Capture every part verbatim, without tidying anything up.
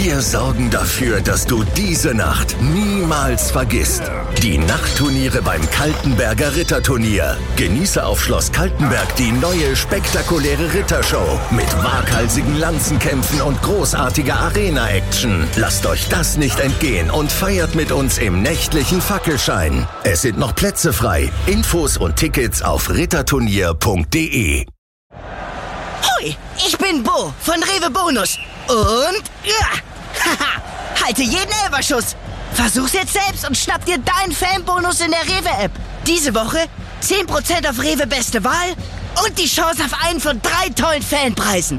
Wir sorgen dafür, dass du diese Nacht niemals vergisst. Die Nachtturniere beim Kaltenberger Ritterturnier. Genieße auf Schloss Kaltenberg die neue spektakuläre Rittershow mit waghalsigen Lanzenkämpfen und großartiger Arena-Action. Lasst euch das nicht entgehen und feiert mit uns im nächtlichen Fackelschein. Es sind noch Plätze frei. Infos und Tickets auf ritterturnier punkt de. Hoi, ich bin Bo von Rewe Bonus. Und ja, haha, halte jeden Elferschuss. Versuch's jetzt selbst und schnapp dir deinen Fanbonus in der Rewe-App. Diese Woche zehn Prozent auf Rewe Beste Wahl und die Chance auf einen von drei tollen Fanpreisen.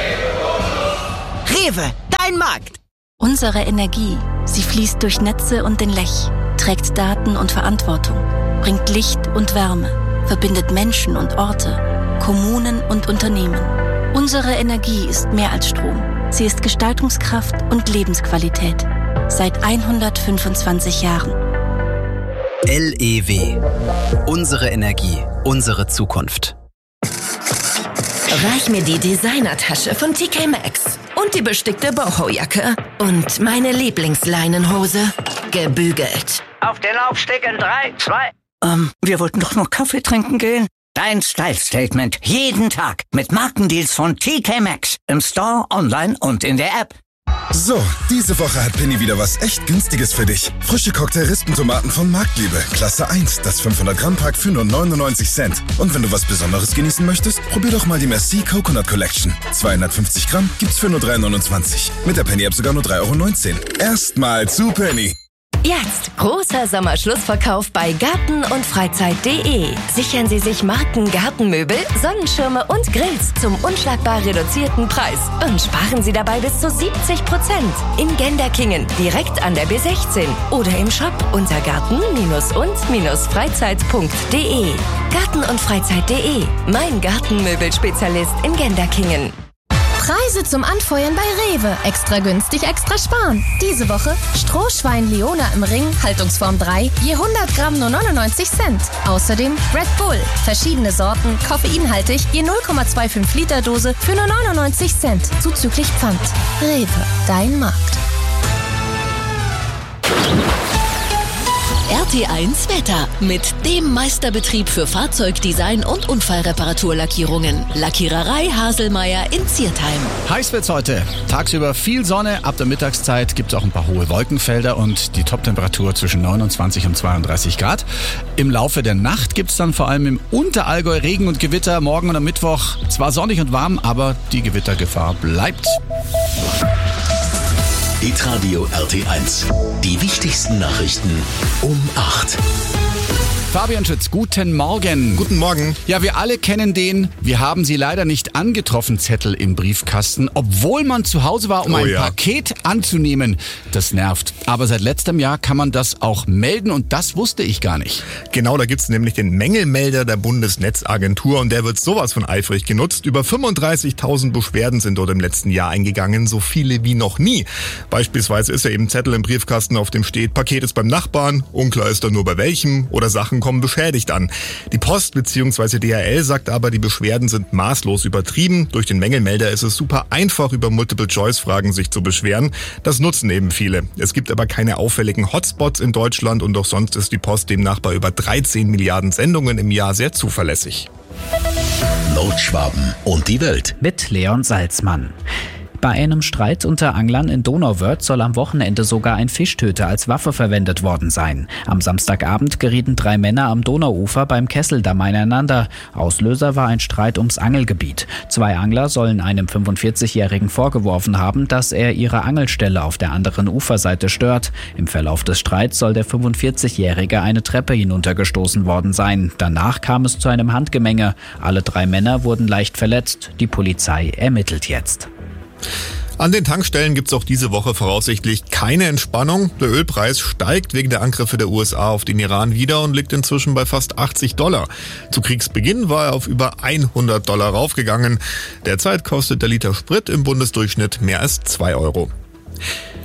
Rewe, dein Markt. Unsere Energie, sie fließt durch Netze und den Lech, trägt Daten und Verantwortung, bringt Licht und Wärme, verbindet Menschen und Orte, Kommunen und Unternehmen. Unsere Energie ist mehr als Strom. Sie ist Gestaltungskraft und Lebensqualität. Seit hundertfünfundzwanzig Jahren. L E W. Unsere Energie, unsere Zukunft. Reich mir die Designertasche von T K Maxx und die bestickte Boho-Jacke und meine Lieblingsleinenhose, gebügelt. Auf den Laufsteg in drei, zwei... Ähm, wir wollten doch noch Kaffee trinken gehen. Dein Style-Statement jeden Tag mit Markendeals von T K Maxx im Store, online und in der App. So, diese Woche hat Penny wieder was echt Günstiges für dich. Frische Cocktail-Rispentomaten von Marktliebe, Klasse eins, das fünfhundert Gramm Pack für nur neunundneunzig Cent. Und wenn du was Besonderes genießen möchtest, probier doch mal die Merci Coconut Collection. zweihundertfünfzig Gramm gibt's für nur drei neunundzwanzig. Mit der Penny-App sogar nur drei neunzehn Euro. Erstmal zu Penny. Jetzt großer Sommerschlussverkauf bei Garten und Freizeit punkt de. Sichern Sie sich Marken Gartenmöbel, Sonnenschirme und Grills zum unschlagbar reduzierten Preis und sparen Sie dabei bis zu siebzig Prozent in Genderkingen direkt an der B sechzehn oder im Shop unter garten und freizeit punkt de. Garten und Freizeit punkt de, mein Gartenmöbelspezialist in Genderkingen. Preise zum Anfeuern bei Rewe. Extra günstig, extra sparen. Diese Woche Strohschwein Leona im Ring, Haltungsform drei, je hundert Gramm nur neunundneunzig Cent. Außerdem Red Bull, verschiedene Sorten, koffeinhaltig, je null Komma fünfundzwanzig Liter Dose für nur neunundneunzig Cent, zuzüglich Pfand. Rewe, dein Markt. R T eins Wetter mit dem Meisterbetrieb für Fahrzeugdesign und Unfallreparaturlackierungen. Lackiererei Haselmeier in Ziertheim. Heiß wird's heute. Tagsüber viel Sonne, ab der Mittagszeit gibt's auch ein paar hohe Wolkenfelder und die Toptemperatur zwischen neunundzwanzig und zweiunddreißig Grad. Im Laufe der Nacht gibt's dann vor allem im Unterallgäu Regen und Gewitter. Morgen und am Mittwoch zwar sonnig und warm, aber die Gewittergefahr bleibt. Hitradio R T eins. Die wichtigsten Nachrichten um acht. Fabian Schütz, guten Morgen. Guten Morgen. Ja, wir alle kennen den "Wir haben Sie leider nicht angetroffen" Zettel im Briefkasten, obwohl man zu Hause war, um oh, ein ja. Paket anzunehmen. Das nervt. Aber seit letztem Jahr kann man das auch melden und das wusste ich gar nicht. Genau, da gibt's nämlich den Mängelmelder der Bundesnetzagentur und der wird sowas von eifrig genutzt. Über fünfunddreißigtausend Beschwerden sind dort im letzten Jahr eingegangen, so viele wie noch nie. Beispielsweise ist ja eben ein Zettel im Briefkasten, auf dem steht: Paket ist beim Nachbarn, unklar ist dann nur bei welchem, oder Sachen kommen beschädigt an. Die Post bzw. D H L sagt aber, die Beschwerden sind maßlos übertrieben. Durch den Mängelmelder ist es super einfach, über Multiple-Choice-Fragen sich zu beschweren. Das nutzen eben viele. Es gibt aber keine auffälligen Hotspots in Deutschland und auch sonst ist die Post demnach bei über dreizehn Milliarden Sendungen im Jahr sehr zuverlässig. Nordschwaben und die Welt. Mit Leon Salzmann. Bei einem Streit unter Anglern in Donauwörth soll am Wochenende sogar ein Fischtöter als Waffe verwendet worden sein. Am Samstagabend gerieten drei Männer am Donauufer beim Kesseldamm aneinander. Auslöser war ein Streit ums Angelgebiet. Zwei Angler sollen einem fünfundvierzigjährigen vorgeworfen haben, dass er ihre Angelstelle auf der anderen Uferseite stört. Im Verlauf des Streits soll der fünfundvierzigjährige eine Treppe hinuntergestoßen worden sein. Danach kam es zu einem Handgemenge. Alle drei Männer wurden leicht verletzt. Die Polizei ermittelt jetzt. An den Tankstellen gibt's auch diese Woche voraussichtlich keine Entspannung. Der Ölpreis steigt wegen der Angriffe der U S A auf den Iran wieder und liegt inzwischen bei fast achtzig Dollar. Zu Kriegsbeginn war er auf über hundert Dollar raufgegangen. Derzeit kostet der Liter Sprit im Bundesdurchschnitt mehr als zwei Euro.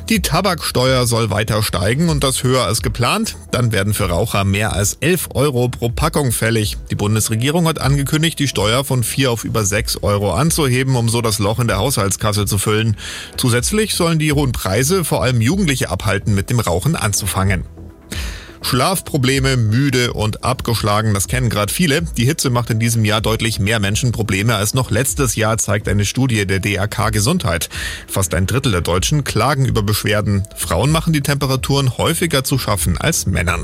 Die Tabaksteuer soll weiter steigen und das höher als geplant. Dann werden für Raucher mehr als elf Euro pro Packung fällig. Die Bundesregierung hat angekündigt, die Steuer von vier auf über sechs Euro anzuheben, um so das Loch in der Haushaltskasse zu füllen. Zusätzlich sollen die hohen Preise vor allem Jugendliche abhalten, mit dem Rauchen anzufangen. Schlafprobleme, müde und abgeschlagen, das kennen gerade viele. Die Hitze macht in diesem Jahr deutlich mehr Menschen Probleme als noch letztes Jahr, zeigt eine Studie der D R K Gesundheit. Fast ein Drittel der Deutschen klagen über Beschwerden. Frauen machen die Temperaturen häufiger zu schaffen als Männern.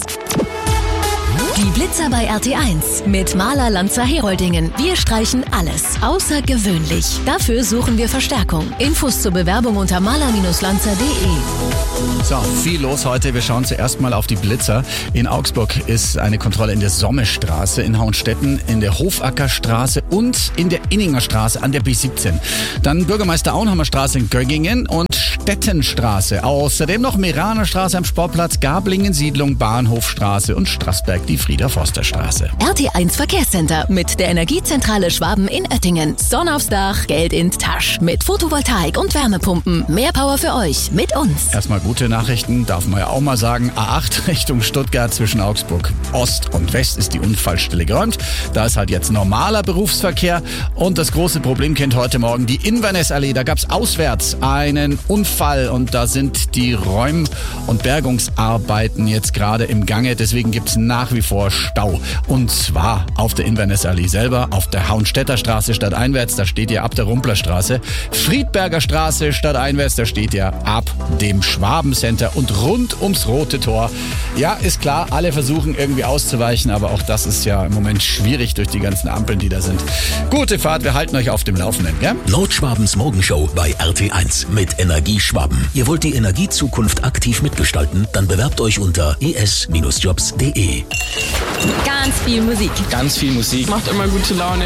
Die Blitzer bei R T eins mit Maler Lanzer Heroldingen. Wir streichen alles außergewöhnlich. Dafür suchen wir Verstärkung. Infos zur Bewerbung unter maler Bindestrich lanzer punkt de. So, viel los heute. Wir schauen zuerst mal auf die Blitzer. In Augsburg ist eine Kontrolle in der Sommestraße, in Hauenstetten, in der Hofackerstraße und in der Inninger Straße an der B siebzehn. Dann Bürgermeister Auenhammer Straße in Göggingen und Stettenstraße. Außerdem noch Meraner Straße am Sportplatz, Gablingen Siedlung, Bahnhofstraße und Straßberg die Frieder-Forster-Straße. R T eins Verkehrscenter mit der Energiezentrale Schwaben in Oettingen. Sonne aufs Dach, Geld in Tasch. Mit Photovoltaik und Wärmepumpen. Mehr Power für euch mit uns. Erstmal gute Nachrichten, darf man ja auch mal sagen. A acht Richtung Stuttgart zwischen Augsburg Ost und West ist die Unfallstelle geräumt. Da ist halt jetzt normaler Berufsverkehr. Und das große Problem kennt heute Morgen die Inverness-Allee. Da gab es auswärts einen Unfall und da sind die Räum- und Bergungsarbeiten jetzt gerade im Gange. Deswegen gibt es nach wie vor Stau. Und zwar auf der Inverness-Allee selber, auf der Hauenstädter Straße stadteinwärts, da steht ihr ab der Rumplerstraße. Friedberger Straße stadteinwärts, da steht ihr ab dem Schwabencenter und rund ums Rote Tor. Ja, ist klar, alle versuchen irgendwie auszuweichen, aber auch das ist ja im Moment schwierig durch die ganzen Ampeln, die da sind. Gute Fahrt, wir halten euch auf dem Laufenden, gell? Nordschwabens Morgenshow bei R T eins mit Energie Schwaben. Ihr wollt die Energiezukunft aktiv mitgestalten? Dann bewerbt euch unter e s Bindestrich jobs punkt de. Ganz viel Musik. Ganz viel Musik. Macht immer gute Laune.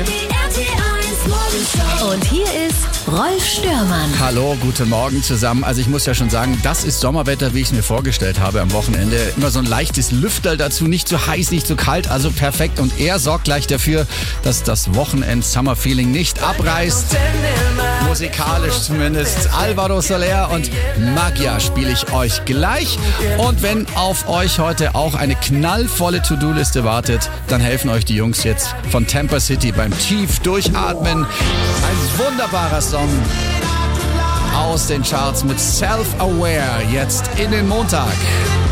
Und hier ist Rolf Störmann. Hallo, guten Morgen zusammen. Also ich muss ja schon sagen, das ist Sommerwetter, wie ich es mir vorgestellt habe am Wochenende. Immer so ein leichtes Lüfterl dazu, nicht zu heiß, nicht zu kalt, also perfekt. Und er sorgt gleich dafür, dass das Wochenend-Summer-Feeling nicht abreißt. Musikalisch zumindest. Alvaro Soler und Magia spiele ich euch gleich. Und wenn auf euch heute auch eine knallvolle To-Do-Liste wartet, dann helfen euch die Jungs jetzt von Tampa City beim tief durchatmen. Ein wunderbarer Song aus den Charts mit Self-Aware jetzt in den Montag.